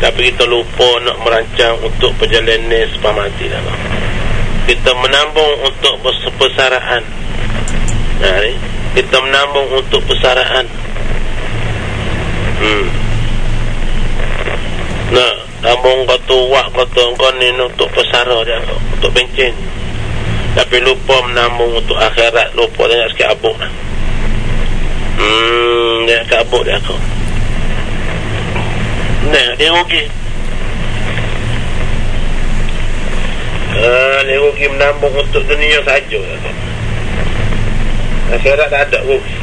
tapi kita lupa nak merancang untuk perjalanan selepas mati dah. Kita menambung untuk persaraan. Kita menambung untuk persaraan. Nah, nambung kata wak kata kau ni untuk persara dia, untuk bencin. Tapi lupa menambung untuk akhirat, lupa tengok sikit abuk lah. Dia kat abuk dia kau. Nah, dia rugi. Dia rugi menambung untuk dunia saja. Akhirat tak ada rugi.